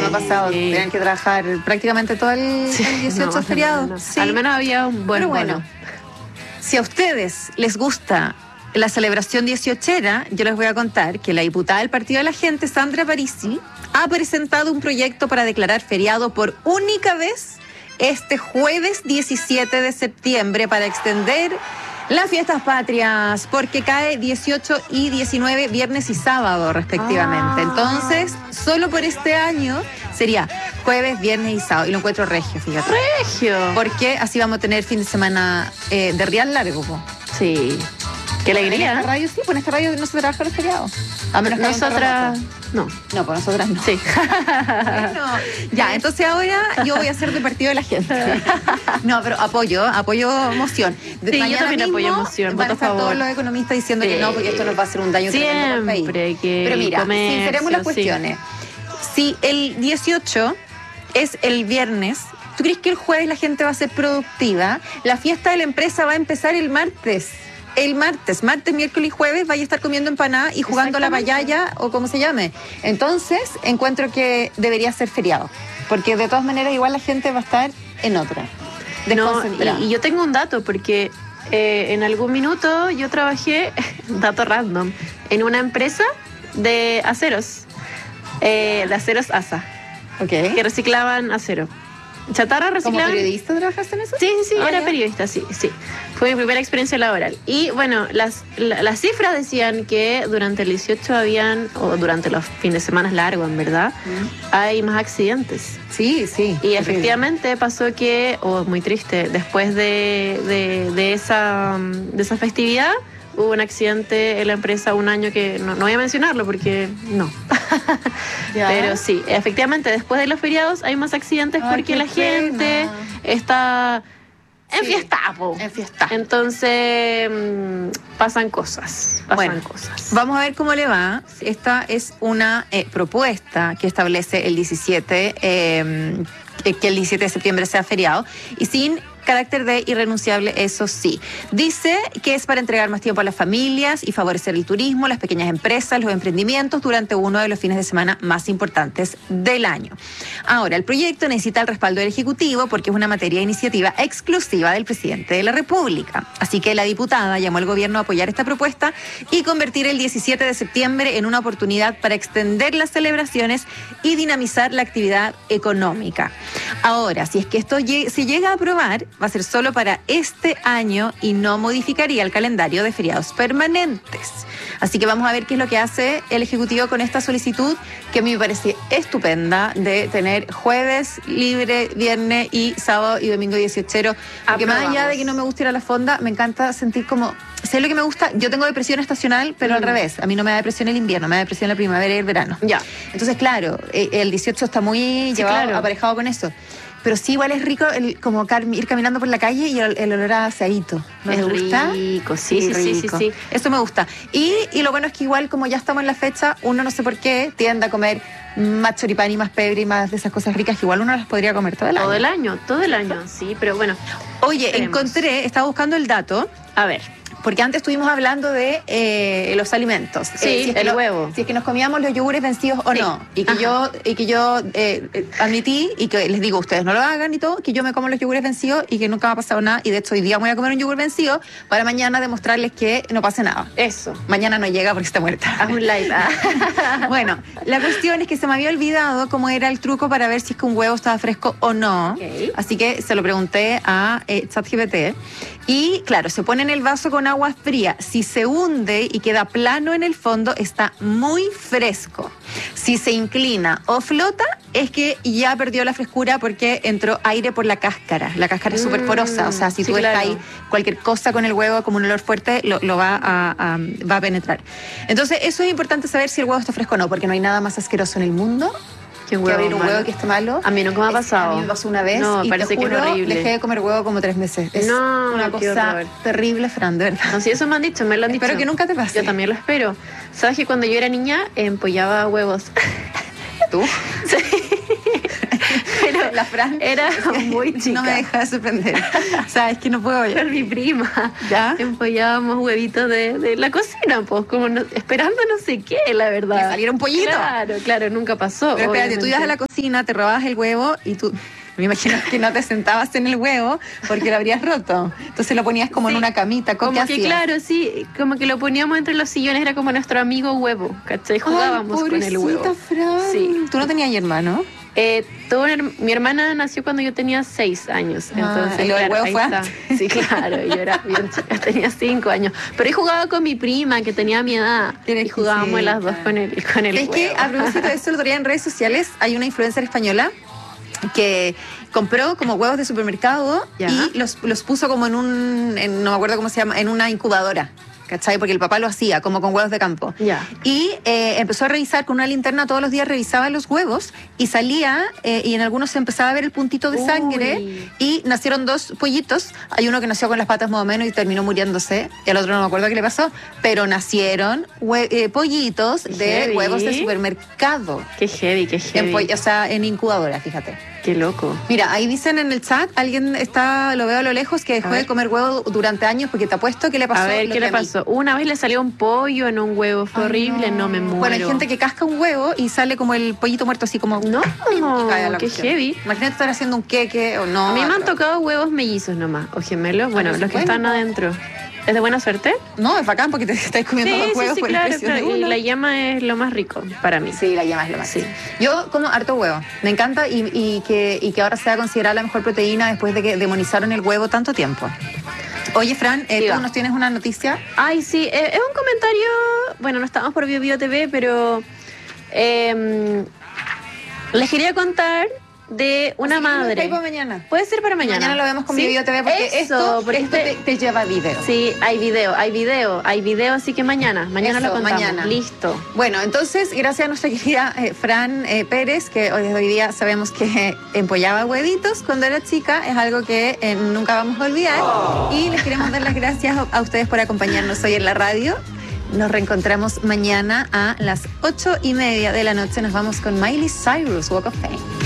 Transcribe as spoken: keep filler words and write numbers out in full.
me ha pasado. Tienen que trabajar prácticamente todo el, sí, el dieciocho no, feriado. No, no. Sí. Al menos había un buen Pero bueno, bono. Si a ustedes les gusta la celebración dieciochera, yo les voy a contar que la diputada del Partido de la Gente, Sandra Parisi, ha presentado un proyecto para declarar feriado por única vez este jueves diecisiete de septiembre para extender las fiestas patrias, porque cae dieciocho y diecinueve, viernes y sábado respectivamente. Ah. Entonces, solo por este año sería jueves, viernes y sábado. Y lo encuentro regio, fíjate. Regio. Porque así vamos a tener fin de semana eh, de real largo. Po. Sí. Qué alegría. En esta radio sí, pues en esta radio no se trabaja los feriados. A menos que nosotras... No. No, pues nosotras no. Sí. Bueno, ya, entonces ahora yo voy a ser del Partido de la Gente. No, pero apoyo, apoyo moción. De sí, yo también apoyo moción. Van a estar favor. todos los economistas diciendo sí. que no, porque esto nos va a hacer un daño Siempre tremendo al país. Que pero mira, comercio, sinceremos las cuestiones. Sí. Si el dieciocho es el viernes, ¿tú crees que el jueves la gente va a ser productiva? La fiesta de la empresa va a empezar el martes. El martes, martes, miércoles y jueves vaya a estar comiendo empanada y jugando a la payaya o como se llame. Entonces, encuentro que debería ser feriado, porque de todas maneras igual la gente va a estar en otra. No, y, y yo tengo un dato, porque eh, en algún minuto yo trabajé, dato random, en una empresa de aceros, eh, de aceros ASA, okay. que reciclaban acero. Chatarra reciclada. ¿Como periodista trabajaste en eso? Sí, sí, sí, ah, era ya. periodista, sí, sí. Fue mi primera experiencia laboral. Y bueno, las, la, las cifras decían que durante el dieciocho habían, o durante los fines de semana largos, en verdad, mm. hay más accidentes. Sí, sí. Y efectivamente pasó que, o oh, muy triste, después de, de, de, esa, de esa festividad, hubo un accidente en la empresa un año que no, no voy a mencionarlo porque no. Pero sí, efectivamente, después de los feriados hay más accidentes. Ay, porque la pena. gente está enfiestada. Sí, enfiestada. Entonces, mmm, pasan cosas. Pasan bueno, cosas. Vamos a ver cómo le va. Esta es una eh, propuesta que establece el diecisiete, eh, que el diecisiete de septiembre sea feriado y sin carácter de irrenunciable, eso sí. Dice que es para entregar más tiempo a las familias y favorecer el turismo, las pequeñas empresas, los emprendimientos durante uno de los fines de semana más importantes del año. Ahora, el proyecto necesita el respaldo del Ejecutivo porque es una materia de iniciativa exclusiva del presidente de la República. Así que la diputada llamó al gobierno a apoyar esta propuesta y convertir el diecisiete de septiembre en una oportunidad para extender las celebraciones y dinamizar la actividad económica. Ahora, si es que esto se llega a aprobar, va a ser solo para este año y no modificaría el calendario de feriados permanentes. Así que vamos a ver qué es lo que hace el Ejecutivo con esta solicitud, que a mí me parece estupenda, de tener jueves libre, viernes y sábado y domingo dieciochero. Porque Aprobamos. Más allá de que no me guste ir a la fonda, me encanta sentir como... ¿Sé lo que me gusta? Yo tengo depresión estacional, pero mm. al revés. A mí no me da depresión el invierno, me da depresión la primavera y el verano. Ya. Entonces, claro, el dieciocho está muy sí, llevado, claro. aparejado con eso. Pero sí, igual es rico el, como ir caminando por la calle y el, el olor a asadito. ¿No es me gusta? rico, sí, sí, sí, sí, sí. Eso me gusta. Y, y lo bueno es que igual, como ya estamos en la fecha, uno no sé por qué tiende a comer más choripán y más pebre y más de esas cosas ricas que igual uno las podría comer todo el año. Todo el año, todo el año, sí, pero bueno. Oye, tenemos. encontré, estaba buscando el dato. A ver. Porque antes estuvimos hablando de eh, los alimentos. Sí, eh, si es el lo, huevo. Si es que nos comíamos los yogures vencidos o sí. no. Y que Ajá. yo, y que yo eh, admití, y que les digo, ustedes no lo hagan y todo, que yo me como los yogures vencidos y que nunca me ha pasado nada. Y de hecho hoy día voy a comer un yogur vencido para mañana demostrarles que no pase nada. Eso. Mañana no llega porque está muerta. Haz un live. Bueno, la cuestión es que se me había olvidado cómo era el truco para ver si es que un huevo estaba fresco o no. Okay. Así que se lo pregunté a eh, ChatGPT. Y claro, se pone en el vaso con agua fría. Si se hunde y queda plano en el fondo, está muy fresco. Si se inclina o flota, es que ya perdió la frescura porque entró aire por la cáscara. La cáscara es súper porosa, o sea, si sí, tú claro. dejas ahí cualquier cosa con el huevo como un olor fuerte, lo, lo va, a, a, va a penetrar. Entonces, eso es importante saber si el huevo está fresco o no, porque no hay nada más asqueroso en el mundo que, un huevo que abrir un huevo que esté malo. A mí nunca me ha pasado. Es, a mí me pasó una vez no, y parece te juro, que es horrible. dejé de comer huevo como tres meses. Es no, una cosa terrible, Fran, de verdad. No, sí, eso me han dicho, me lo han dicho. Espero que nunca te pase. Yo también lo espero. ¿Sabes que cuando yo era niña empollaba huevos? ¿Tú? Sí. Pero la Fran era muy chica. No me deja de sorprender. Sabes que no puedo oír. Con mi prima. ¿Ya? Empollábamos huevitos de, de la cocina, pues, como no, esperando no sé qué, la verdad. Que saliera un pollito. Claro, claro, nunca pasó. Pero espérate, obviamente. tú ibas a la cocina, te robabas el huevo y tú... Me imagino que no te sentabas en el huevo porque lo habrías roto. Entonces lo ponías como Sí, en una camita. ¿Cómo como que que hacías? Claro, sí, como que lo poníamos entre los sillones, era como nuestro amigo huevo, ¿cachai? Jugábamos Ay, con el huevo. Fran. Sí. ¿Tú no tenías hermano? Eh, tuvo una her- mi hermana nació cuando yo tenía seis años. Ah, Entonces, ¿y lo del claro, huevo ahí fue está. antes? Sí, claro, yo era bien chica, tenía cinco años. Pero he jugado con mi prima, que tenía mi edad. Eres Y jugábamos exquisita. las dos con el, con el Es huevo. que a propósito de eso, el otro día en redes sociales hay una influencer española que compró como huevos de supermercado Ya. y los, los puso como en un, en- no me acuerdo cómo se llama, en una incubadora, ¿cachai? Porque el papá lo hacía, como con huevos de campo. Ya. Y eh, empezó a revisar con una linterna todos los días, revisaba los huevos y salía, eh, y en algunos se empezaba a ver el puntito de Uy. sangre y nacieron dos pollitos. Hay uno que nació con las patas más o menos y terminó muriéndose, y al otro no me acuerdo qué le pasó, pero nacieron hue- eh, pollitos de Heavy. huevos de supermercado. Qué heavy, qué En, heavy. poll- o sea, en incubadora, fíjate. Qué loco. Mira, ahí dicen en el chat, alguien está, lo veo a lo lejos, que dejó A ver. de comer huevo durante años porque te apuesto que le pasó. A ver, lo ¿qué que le a mí. pasó? Una vez le salió un pollo en un huevo, fue Ay, horrible, no. me muero. Bueno, hay gente que casca un huevo y sale como el pollito muerto, así como. No, y cae a la qué cuestión. heavy. Imagínate estar haciendo un queque o no. A mí me han pero- tocado huevos mellizos nomás, o gemelos, bueno, Ah, los que bueno. están adentro. ¿Es de buena suerte? No, es bacán porque te estás comiendo Sí, dos sí, huevos sí, por claro, el precio claro. de Y uno. la llama es lo más rico para mí. Sí, la llama es lo más. Sí. Yo como harto huevo. Me encanta y, y que, y que ahora sea considerada la mejor proteína después de que demonizaron el huevo tanto tiempo. Oye, Fran, eh, Diga. tú nos tienes una noticia. Ay, sí, eh, es un comentario, bueno, no estamos por Bio Bio T V, pero eh, les quería contar de una Así que madre. lo traigo mañana. Puede ser para mañana. Mañana lo vemos con ¿Sí? Bio T V porque Eso, esto, porque esto este- te, te lleva video. Sí, hay video, hay video, hay video, así que mañana, mañana Eso, lo contamos. mañana. Listo. Bueno, entonces, gracias a nuestra querida eh, Fran eh, Pérez, que hoy, desde hoy día sabemos que empollaba huevitos cuando era chica, es algo que eh, nunca vamos a olvidar. Y les queremos dar las gracias a, a ustedes por acompañarnos hoy en la radio. Nos reencontramos mañana a las ocho y media de la noche. Nos vamos con Miley Cyrus, Walk of Fame.